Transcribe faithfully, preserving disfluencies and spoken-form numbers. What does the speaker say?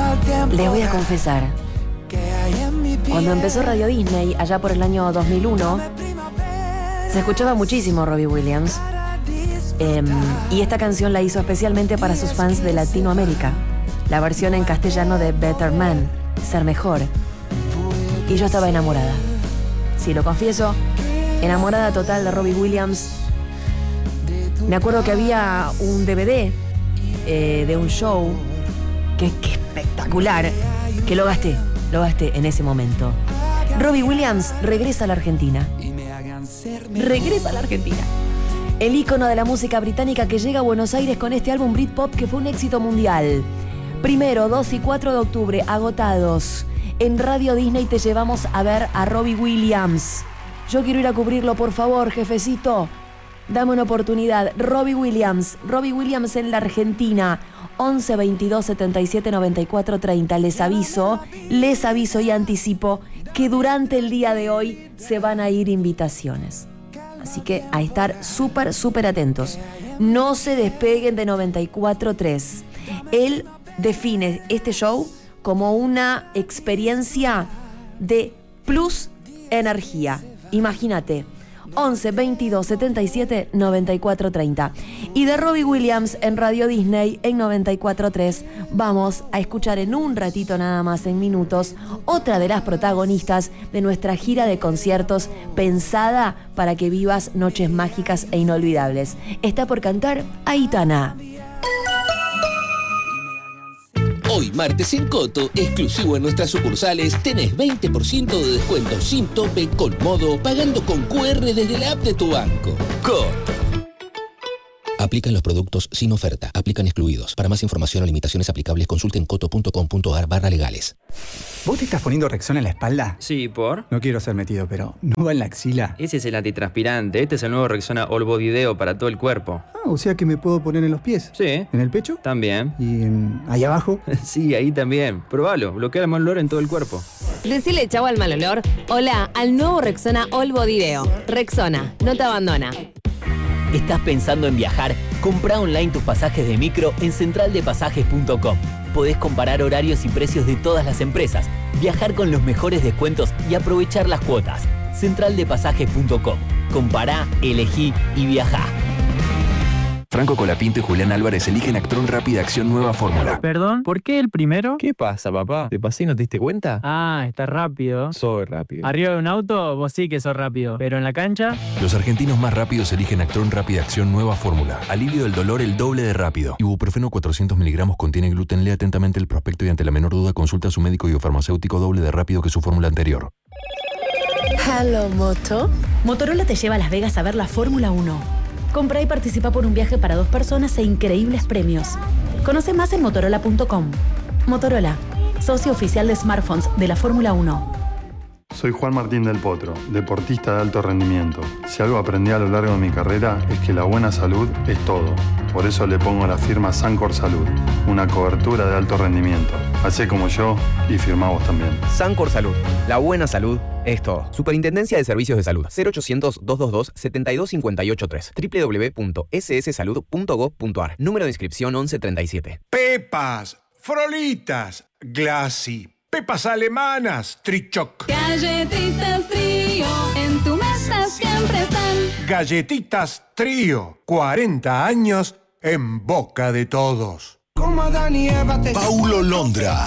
Les voy a confesar, cuando empezó Radio Disney, allá por el año dos mil uno, se escuchaba muchísimo Robbie Williams. Eh, y esta canción la hizo especialmente para sus fans de Latinoamérica. La versión en castellano de Better Man, Ser Mejor. Y yo estaba enamorada. Sí, lo confieso, enamorada total de Robbie Williams. Me acuerdo que había un D V D eh, de un show que, que espectacular, que lo gasté, lo gasté en ese momento. Robbie Williams regresa a la Argentina. Regresa a la Argentina. El ícono de la música británica que llega a Buenos Aires con este álbum Britpop que fue un éxito mundial. Primero, dos y cuatro de octubre, agotados. En Radio Disney te llevamos a ver a Robbie Williams. Yo quiero ir a cubrirlo, por favor, jefecito. Dame una oportunidad. Robbie Williams. Robbie Williams en la Argentina. once veintidós setenta y siete noventa y cuatro treinta. Les aviso, les aviso y anticipo que durante el día de hoy se van a ir invitaciones. Así que a estar súper, súper atentos. No se despeguen de noventa y cuatro tres. Él define este show como una experiencia de plus energía. Imagínate. once veintidós setenta y siete noventa y cuatro treinta. Y de Robbie Williams en Radio Disney en noventa y cuatro tres vamos a escuchar en un ratito nada más, en minutos, otra de las protagonistas de nuestra gira de conciertos pensada para que vivas noches mágicas e inolvidables. Está por cantar Aitana. Hoy, martes en Coto, exclusivo en nuestras sucursales, tenés veinte por ciento de descuento sin tope con Modo, pagando con Q R desde la app de tu banco. Coto. Aplican los productos sin oferta. Aplican excluidos. Para más información o limitaciones aplicables, consulten coto.com.ar barra legales. ¿Vos te estás poniendo Rexona en la espalda? Sí, ¿por? No quiero ser metido, pero ¿no va en la axila? Ese es el antitranspirante. Este es el nuevo Rexona All Body Deo para todo el cuerpo. Ah, o sea que me puedo poner en los pies. Sí. ¿En el pecho? También. ¿Y en, ahí abajo? Sí, ahí también. Probalo. Bloquea el mal olor en todo el cuerpo. Decile chau al mal olor. Hola al nuevo Rexona All Body Deo. Rexona, no te abandona. ¿Estás pensando en viajar? Comprá online tus pasajes de micro en central de pasajes punto com. Podés comparar horarios y precios de todas las empresas, viajar con los mejores descuentos y aprovechar las cuotas. central de pasajes punto com. Compará, elegí y viajá. Franco Colapinto y Julián Álvarez eligen Actron Rápida Acción Nueva Fórmula. ¿Perdón? ¿Por qué el primero? ¿Qué pasa, papá? ¿Te pasé y no te diste cuenta? Ah, está rápido. Soy rápido. Arriba de un auto, vos sí que sos rápido. Pero en la cancha... Los argentinos más rápidos eligen Actron Rápida Acción Nueva Fórmula. Alivio del dolor el doble de rápido. Ibuprofeno cuatrocientos miligramos contiene gluten. Lea atentamente el prospecto y ante la menor duda consulta a su médico y o farmacéutico doble de rápido que su fórmula anterior. Hello, Moto. Motorola te lleva a Las Vegas a ver la Fórmula uno. Compra y participa por un viaje para dos personas e increíbles premios. Conoce más en motorola punto com. Motorola, socio oficial de smartphones de la Fórmula uno. Soy Juan Martín del Potro, deportista de alto rendimiento. Si algo aprendí a lo largo de mi carrera es que la buena salud es todo. Por eso le pongo a la firma Sancor Salud, una cobertura de alto rendimiento. Hacé como yo y firmá vos también. Sancor Salud, la buena salud es todo. Superintendencia de Servicios de Salud. cero ochocientos, doscientos veintidós, setenta y dos cincuenta y ocho tres. doble u doble u doble u punto ese ese salud punto gob punto ar. Número de inscripción once treinta y siete. Pepas, Frolitas, Glassy, Pepas alemanas, Trichoc. Galletitas Trío, en tu mesa siempre están. Galletitas Trío, cuarenta años en boca de todos. Paulo Londra